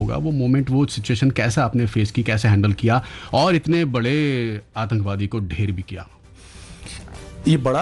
होगा, वो मोमेंट, वो सिचुएशन कैसे आपने फेस की, कैसे हैंडल किया और इतने बड़े आतंकवादी को ढेर भी किया? ये बड़ा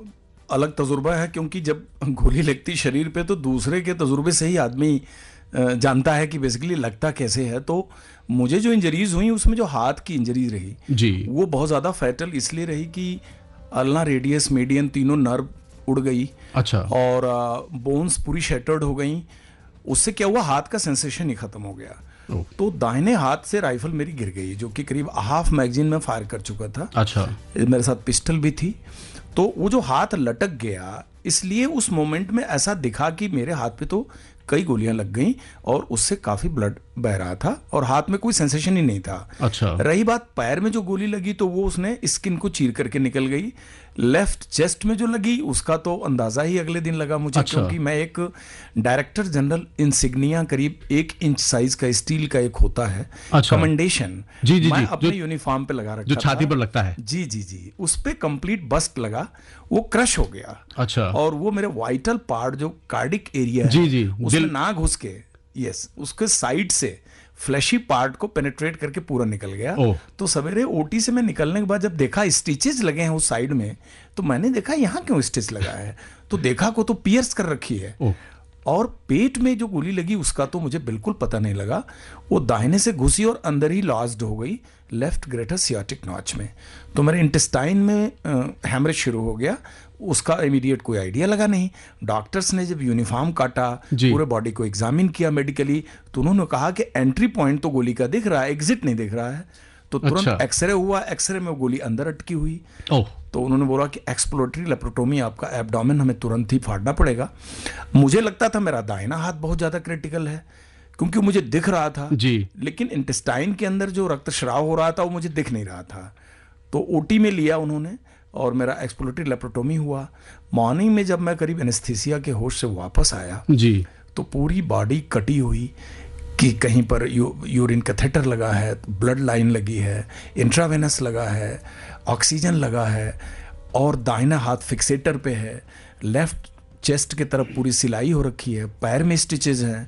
अलग तजुर्बा है, क्योंकि जब गोली लगती शरीर पे तो दूसरे के तजुर्बे से ही आदमी जानता है कि बेसिकली लगता कैसे है। तो मुझे जो इंजरीज हुई उसमें जो हाथ की इंजरीज रही जी, वो बहुत ज़्यादा फैटल इसलिए रही कि अल्ना, रेडियस, मीडियन तीनों नर्व उड़ गई। अच्छा। और बोन्स पूरी शैटर्ड हो गई। उससे क्या हुआ, हाथ का सेंसेशन ही खत्म हो गया। तो दाहिने हाथ से राइफल मेरी गिर गई, जो कि करीब हाफ मैगजीन में फायर कर चुका था। अच्छा। मेरे साथ पिस्टल भी थी। तो वो जो हाथ लटक गया, इसलिए उस मोमेंट में ऐसा दिखा कि मेरे हाथ पे तो कई गोलियां लग गईं और उससे काफी ब्लड बह रहा था और हाथ में कोई सेंसेशन ही नहीं था। अच्छा। रही बात पैर में जो गोली लगी तो वो उसने स्किन को चीर करके निकल गई। लेफ्ट चेस्ट में जो लगी उसका तो अंदाजा ही अगले दिन लगा मुझे। अच्छा। क्योंकि मैं एक डायरेक्टर जनरल इंसिग्निया, करीब 1 इंच साइज का स्टील का एक होता है। अच्छा। कमेंडेशन। जी जी मैं जी, अपने यूनिफॉर्म पे लगा रखा जो छाती था। पर लगता है। जी जी जी, उस पे कंप्लीट बस्ट लगा, वो क्रश हो गया। अच्छा। और वो मेरे वाइटल पार्ट जो कार्डिक एरिया है, जी जी, उसमें ना घुस के, यस, उसके साइड से फ्लैशी पार्ट को पेनिट्रेट करके पूरा निकल गया। तो सवेरे ओटी से मैं निकलने के बाद जब देखा स्टिचेस लगे हैं उस साइड में, तो मैंने देखा यहाँ क्यों स्टिच लगा है, तो देखा को तो पियर्स कर रखी है। और पेट में जो गोली लगी उसका तो मुझे बिल्कुल पता नहीं लगा। वो दाहिने से घुसी और अंदर ही लॉज्ड हो गई लेफ्ट ग्रेटर सियाटिक नॉच में। तो मेरे इंटेस्टाइन में हैमरेज शुरू हो गया। उसका इमीडिएट कोई आइडिया लगा नहीं। डॉक्टर्स ने जब यूनिफॉर्म काटा, पूरे बॉडी को एग्जामिन किया मेडिकली, तो उन्होंने कहा कि एंट्री पॉइंट तो गोली का दिख रहा है, एग्जिट नहीं दिख रहा है। तो तुरंत एक्सरे हुआ, एक्सरे में वो गोली अंदर अटकी हुई। तो उन्होंने बोला कि एक्सप्लोरेटरी लेप्रोटोमी, आपका एब्डोमेन हमें तुरंत ही फाड़ना पड़ेगा। मुझे लगता था मेरा दाहिना हाथ बहुत ज़्यादा क्रिटिकल है, क्योंकि मुझे दिख रहा था जी। लेकिन इंटेस्टाइन के अंदर जो रक्तस्राव हो रहा था वो मुझे दिख नहीं रहा था। तो ओटी में लिया उन्होंने और मेरा एक्सप्लोरेटरी लेप्रोटोमी हुआ। मॉर्निंग में जब मैं करीब एनेस्थीसिया के होश से वापस आया जी, तो पूरी बॉडी कटी हुई कि कहीं पर यूरिन कैथेटर लगा है, ब्लड लाइन लगी है, इंट्रावेनस लगा है, ऑक्सीजन लगा है और दाहिना हाथ फिक्सेटर पे है। लेफ्ट चेस्ट की तरफ पूरी सिलाई हो रखी है, पैर में स्टिचेज हैं,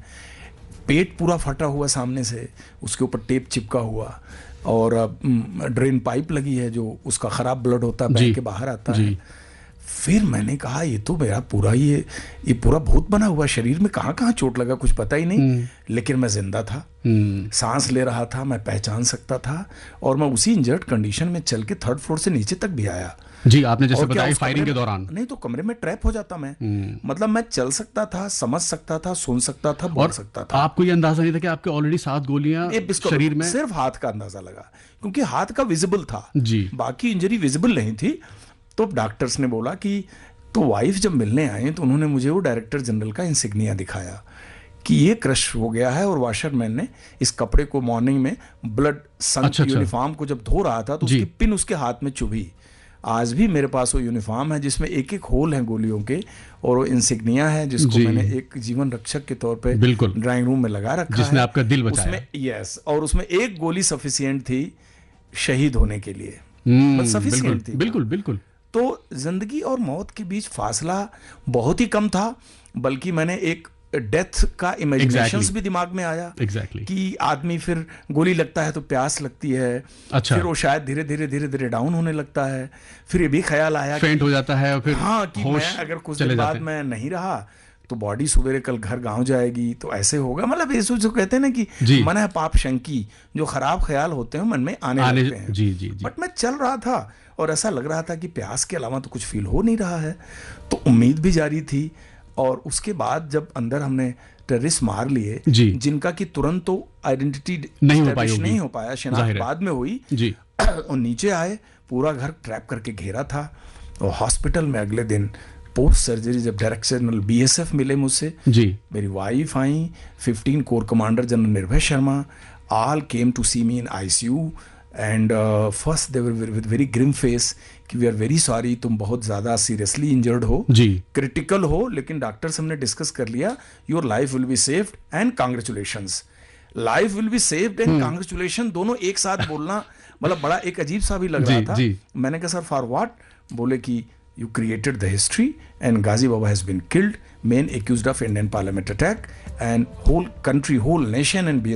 पेट पूरा फटा हुआ सामने से, उसके ऊपर टेप चिपका हुआ और ड्रेन पाइप लगी है जो उसका ख़राब ब्लड होता है बह के बाहर आता है। फिर मैंने कहा ये तो मेरा पूरा ये पूरा भूत बना हुआ, शरीर में कहाँ कहाँ चोट लगा कुछ पता ही नहीं। लेकिन मैं जिंदा था, सांस ले रहा था, मैं पहचान सकता था और मैं उसी इंजर्ड कंडीशन में चल के 3rd फ्लोर से नीचे तक भी आया। जी, आपने जैसे बताया फायरिंग के दौरान। नहीं तो कमरे में ट्रैप हो जाता मैं। मतलब मैं चल सकता था, समझ सकता था, सुन सकता था, बोल सकता था। आपको ये अंदाजा नहीं था कि आपके ऑलरेडी 7 गोलियां शरीर में? सिर्फ हाथ का अंदाजा लगा, क्योंकि हाथ का विजिबल था जी, बाकी इंजरी विजिबल नहीं थी। तो डॉक्टर्स ने बोला कि, तो वाइफ जब मिलने आए तो उन्होंने मुझे वो डायरेक्टर जनरल का इंसिग्निया दिखाया कि ये क्रश हो गया है। और वॉशरमैन ने इस कपड़े को मॉर्निंग में ब्लड संक यूनिफॉर्म को जब धो रहा था तो उसकी पिन उसके हाथ में चुभी। आज भी मेरे पास वो यूनिफॉर्म है जिसमें एक एक होल हैं गोलियों के, और वो इंसिग्निया है जिसको मैंने एक जीवन रक्षक के तौर पे ड्राइंग रूम में लगा रखा जिसने है, आपका दिल बचाया। उसमें यस, और उसमें एक गोली सफिशिएंट थी शहीद होने के लिए, सफिशिएंट थी। बिल्कुल बिल्कुल। तो जिंदगी और मौत के बीच फासला बहुत ही कम था, बल्कि मैंने एक डेथ का इमेजिनेशंस भी दिमाग में आया कि आदमी फिर गोली लगता है तो प्यास लगती है। अच्छा। फिर वो शायद धीरे धीरे डाउन होने लगता है। फिर ये भी ख्याल आया फेंट हो जाता है और फिर हाँ कि मैं अगर कुछ दिन बाद मैं नहीं रहा तो बॉडी सवेरे कल घर गांव जाएगी तो ऐसे होगा। मतलब ये जो कहते हैं ना कि मन है पाप शंकी, जो खराब ख्याल होते हैं मन में आने लगते हैं। जी जी जी। बट मैं चल रहा था और ऐसा लग रहा था कि प्यास के अलावा तो कुछ फील हो नहीं रहा है, तो उम्मीद भी जारी थी। और उसके बाद जब अंदर हमने टेररिस्ट मार लिए जिनका कि तुरंत तो आइडेंटिटी नहीं हो पाया, शिनाख्त बाद में हुई जी। और नीचे आए, पूरा घर ट्रैप करके घेरा था। और हॉस्पिटल में अगले दिन पोस्ट सर्जरी जब डायरेक्टर जनरल BSF मिले मुझसे जी, मेरी वाइफ आई, 15 कोर कमांडर जनरल निर्भय Sharma, all came to C me in ICU and first they were with very Grimm face कि वी आर वेरी सॉरी, तुम बहुत ज़्यादा सीरियसली इंजर्ड हो जी, क्रिटिकल हो, लेकिन डॉक्टर से हमने डिस्कस कर लिया, your life will be saved and congratulations. Life will be saved and congratulation दोनों एक साथ बोलना मतलब बड़ा एक अजीब सा भी लग रहा था जी। मैंने कहा सर फॉर व्हाट? बोले कि you created the history and Ghazi Baba has been killed, main accused of Indian parliament attack, and whole country, whole nation and BSF